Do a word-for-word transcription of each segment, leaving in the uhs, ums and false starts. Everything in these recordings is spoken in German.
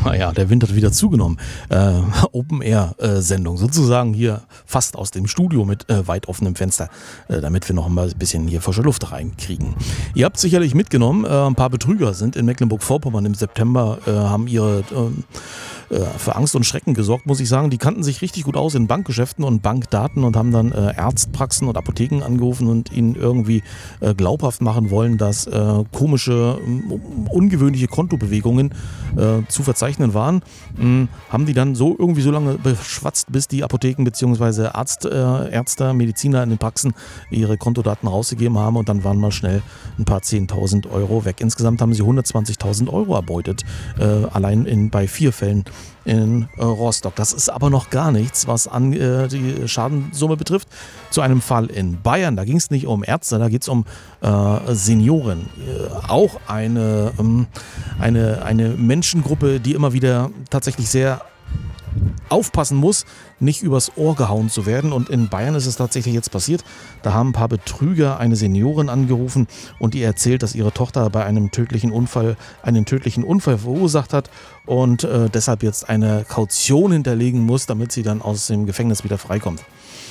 Naja, der Wind hat wieder zugenommen. Äh, Open-Air-Sendung, sozusagen hier fast aus dem Studio mit äh, weit offenem Fenster, äh, damit wir noch mal ein bisschen hier frische Luft reinkriegen. Ihr habt sicherlich mitgenommen, äh, ein paar Betrüger sind in Mecklenburg-Vorpommern im September, äh, haben ihre äh, äh, für Angst und Schrecken gesorgt, muss ich sagen. Die kannten sich richtig gut aus in Bankgeschäften und Bankdaten und haben dann äh, Arztpraxen und Apotheken angerufen und ihnen irgendwie äh, glaubhaft machen wollen, dass äh, komische, ungewöhnliche Kontobewegungen äh, zu verzeichnen waren, mh, haben die dann so irgendwie so lange beschwatzt, bis die Apotheken bzw. Arzt, äh, Ärzte, Mediziner in den Praxen ihre Kontodaten rausgegeben haben und dann waren mal schnell ein paar zehntausend Euro weg. Insgesamt haben sie hundertzwanzigtausend Euro erbeutet, äh, allein in, bei vier Fällen in äh, Rostock. Das ist aber noch gar nichts, was an äh, die Schadensumme betrifft. Zu einem Fall in Bayern, da ging es nicht um Ärzte, da geht es um äh, Senioren. Äh, auch eine, ähm, eine, eine Menschengruppe, die immer wieder tatsächlich sehr aufpassen muss, nicht übers Ohr gehauen zu werden. Und in Bayern ist es tatsächlich jetzt passiert. Da haben ein paar Betrüger eine Seniorin angerufen und ihr erzählt, dass ihre Tochter bei einem tödlichen Unfall einen tödlichen Unfall verursacht hat und äh, deshalb jetzt eine Kaution hinterlegen muss, damit sie dann aus dem Gefängnis wieder freikommt.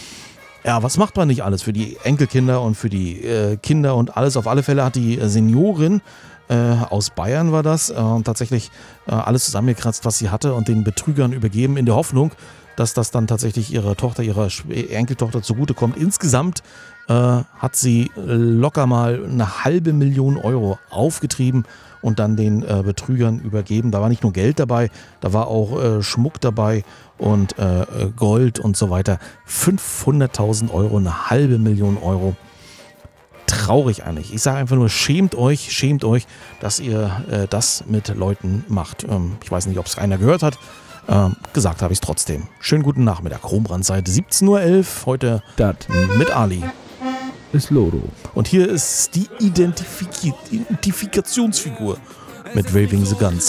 Ja, was macht man nicht alles für die Enkelkinder und für die äh, Kinder und alles? Auf alle Fälle hat die Seniorin Äh, aus Bayern war das, äh, tatsächlich äh, alles zusammengekratzt, was sie hatte und den Betrügern übergeben, in der Hoffnung, dass das dann tatsächlich ihrer Tochter, ihrer Enkeltochter zugutekommt. Insgesamt äh, hat sie locker mal eine halbe Million Euro aufgetrieben und dann den äh, Betrügern übergeben. Da war nicht nur Geld dabei, da war auch äh, Schmuck dabei und äh, Gold und so weiter. fünfhunderttausend Euro, eine halbe Million Euro. Traurig eigentlich. Ich sage einfach nur, schämt euch, schämt euch, dass ihr äh, das mit Leuten macht. Ähm, ich weiß nicht, ob es einer gehört hat. Ähm, gesagt habe ich es trotzdem. Schönen guten Nachmittag. Kronbrandseite siebzehn Uhr elf. Heute Dat mit Ali. Ist Lodo. Und hier ist die Identifik- Identifikationsfigur mit Waving the Guns.